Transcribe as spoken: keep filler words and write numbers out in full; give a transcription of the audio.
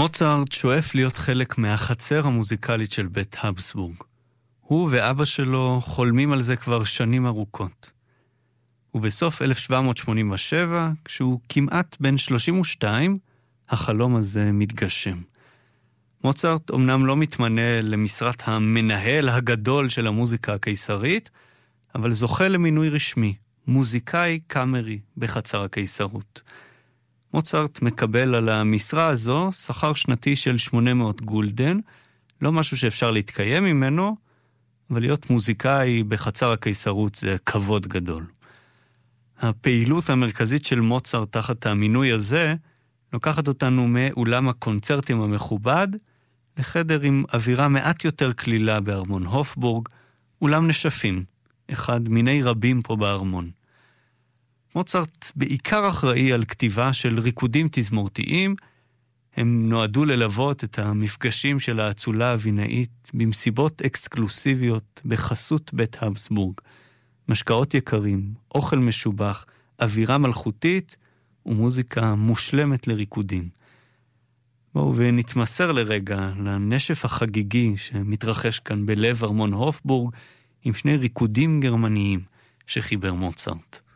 מוצרט שואף להיות חלק מהחצר המוזיקלית של בית הבסבורג. הוא ואבא שלו חולמים על זה כבר שנים ארוכות. ובסוף אלף שבע מאות שמונים ושבע, כשהוא כמעט בן שלושים ושתיים, החלום הזה מתגשם. מוצרט אומנם לא מתמנה למשרת המנהל הגדול של המוזיקה הקיסרית, אבל זוכה למינוי רשמי, מוזיקאי קאמרי בחצר הקיסרות. מוצרט מקבל על המשרה הזו שכר שנתי של שמונה מאות גולדן, לא משהו שאפשר להתקיים ממנו, אבל להיות מוזיקאי בחצר הקיסרות זה כבוד גדול. הפעילות המרכזית של מוצרט תחת המינוי הזה לוקחת אותנו מאולם הקונצרטים המכובד לחדר עם אווירה מעט יותר כלילה בארמון הופבורג, אולם נשפים, אחד מיני רבים פה בארמון. מוצרט בעיקר אחראי על כתיבה של ריקודים תזמורתיים, הם נועדו ללוות את המפגשים של האצולה הווינאית במסיבות אקסקלוסיביות בחסות בית הבסבורג, משקאות יקרים, אוכל משובח, אווירה מלכותית ומוזיקה מושלמת לריקודים. בואו ונתמסר לרגע לנשף החגיגי שמתרחש כאן בלב ארמון הופבורג עם שני ריקודים גרמניים שחיבר מוצרט.